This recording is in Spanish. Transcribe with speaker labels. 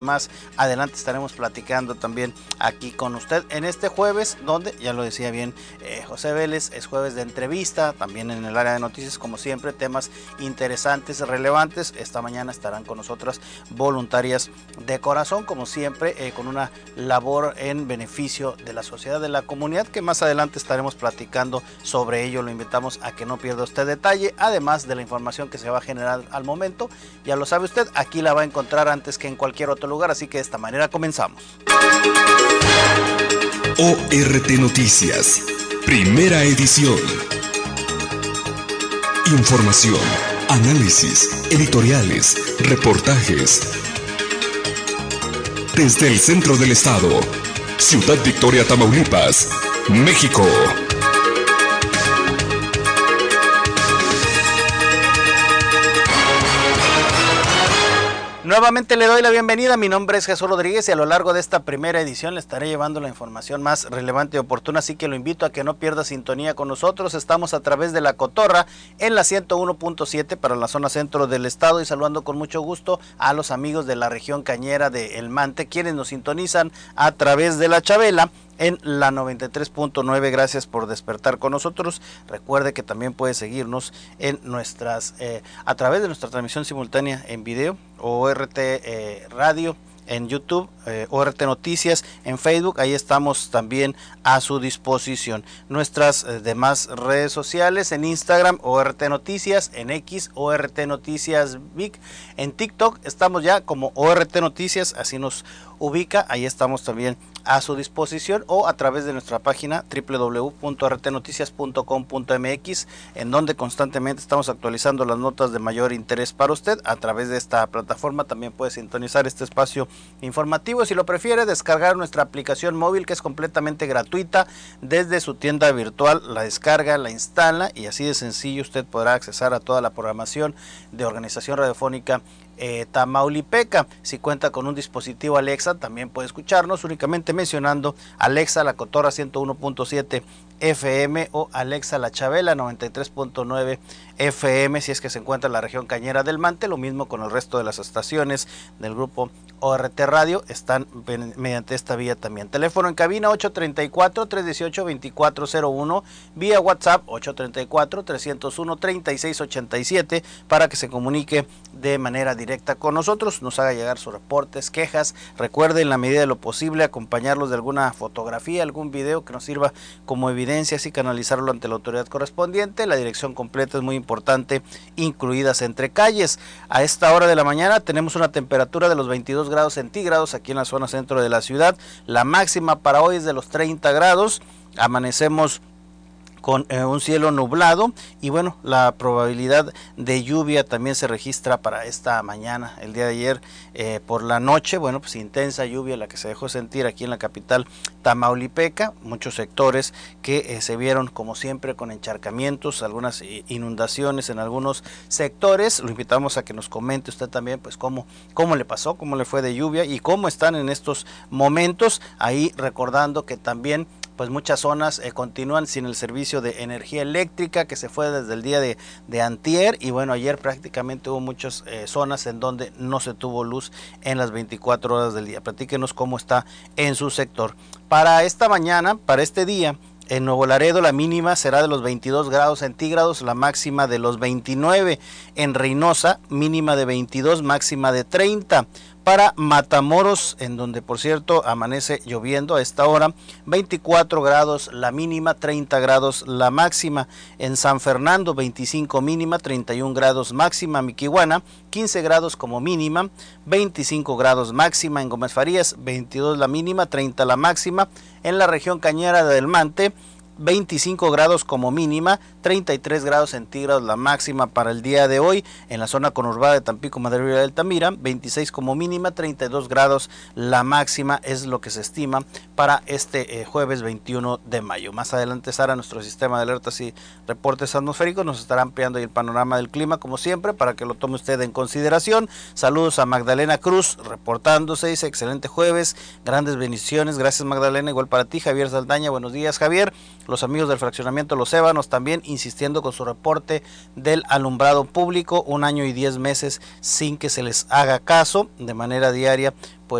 Speaker 1: Más adelante estaremos platicando también aquí con usted en este jueves, donde ya lo decía bien José Vélez, es jueves de entrevista, también en el área de noticias, como siempre, temas interesantes, relevantes. Esta mañana estarán con nosotras voluntarias de corazón, como siempre, con una labor en beneficio de la sociedad, de la comunidad, que más adelante estaremos platicando sobre ello. Lo invitamos a que no pierda usted detalle, además de la información que se va a generar al momento. Ya lo sabe usted, aquí la va a encontrar antes que en cualquier otro lugar, así que de esta manera comenzamos.
Speaker 2: ORT Noticias, primera edición. Información, análisis, editoriales, reportajes. Desde el centro del estado, Ciudad Victoria, Tamaulipas, México.
Speaker 1: Nuevamente le doy la bienvenida, mi nombre es Jesús Rodríguez y a lo largo de esta primera edición le estaré llevando la información más relevante y oportuna, así que lo invito a que no pierda sintonía con nosotros. Estamos a través de La Cotorra en la 101.7 para la zona centro del estado y saludando con mucho gusto a los amigos de la región cañera de El Mante, quienes nos sintonizan a través de La Chabela en la 93.9. Gracias por despertar con nosotros. Recuerde que también puede seguirnos en a través de nuestra transmisión simultánea en video, ORT Radio en YouTube, ORT Noticias en Facebook. Ahí estamos también a su disposición. Nuestras demás redes sociales: en Instagram, ORT Noticias; en X, ORT Noticias Vic; en TikTok estamos ya como ORT Noticias, así nos ubica. Ahí estamos también a su disposición, o a través de nuestra página www.ortnoticias.com.mx, en donde constantemente estamos actualizando las notas de mayor interés para usted. A través de esta plataforma también puede sintonizar este espacio informativo. Si lo prefiere, descargar nuestra aplicación móvil, que es completamente gratuita. Desde su tienda virtual la descarga, la instala y así de sencillo usted podrá accesar a toda la programación de Organización Radiofónica Tamaulipeca. Si cuenta con un dispositivo Alexa, también puede escucharnos únicamente mencionando Alexa La Cotorra 101.7 FM o Alexa La Chabela 93.9 FM, si es que se encuentra en la región cañera del Mante. Lo mismo con el resto de las estaciones del grupo ORT Radio, están mediante esta vía también. Teléfono en cabina 834-318-2401, vía WhatsApp 834-301-3687 para que se comunique de manera directa con nosotros, nos haga llegar sus reportes, quejas. Recuerde, en la medida de lo posible, acompañarlos de alguna fotografía, algún video que nos sirva como evidencia, así canalizarlo ante la autoridad correspondiente. La dirección completa es muy importante, incluidas entre calles. A esta hora de la mañana tenemos una temperatura de los 22 grados centígrados aquí en la zona centro de la ciudad. La máxima para hoy es de los 30 grados. Amanecemos con un cielo nublado y bueno, la probabilidad de lluvia también se registra para esta mañana. El día de ayer por la noche, bueno, pues intensa lluvia la que se dejó sentir aquí en la capital tamaulipeca. Muchos sectores que se vieron como siempre con encharcamientos, algunas inundaciones en algunos sectores. Lo invitamos a que nos comente usted también pues cómo le pasó, cómo le fue de lluvia y cómo están en estos momentos. Ahí recordando que también pues muchas zonas continúan sin el servicio de energía eléctrica, que se fue desde el día de antier, y bueno, ayer prácticamente hubo muchas zonas en donde no se tuvo luz en las 24 horas del día. Platíquenos cómo está en su sector. Para esta mañana, para este día, en Nuevo Laredo la mínima será de los 22 grados centígrados, la máxima de los 29. En Reynosa, mínima de 22, máxima de 30. Para Matamoros, en donde por cierto amanece lloviendo a esta hora, 24 grados la mínima, 30 grados la máxima. En San Fernando, 25 mínima, 31 grados máxima. Miquihuana, 15 grados como mínima, 25 grados máxima. En Gómez Farías, 22 la mínima, 30 la máxima. En la región cañera del Mante, 25 grados como mínima, 33 grados centígrados la máxima para el día de hoy. En la zona conurbada de Tampico, Madero y Altamira, 26 como mínima, 32 grados la máxima es lo que se estima para este jueves 21 de mayo. Más adelante, Sara, nuestro sistema de alertas y reportes atmosféricos, nos estará ampliando el panorama del clima como siempre para que lo tome usted en consideración. Saludos a Magdalena Cruz reportándose, dice excelente jueves, grandes bendiciones. Gracias, Magdalena, igual para ti. Javier Saldaña, buenos días, Javier. Los amigos del fraccionamiento Los Ébanos también insistiendo con su reporte del alumbrado público, 1 año y 10 meses sin que se les haga caso. De manera diaria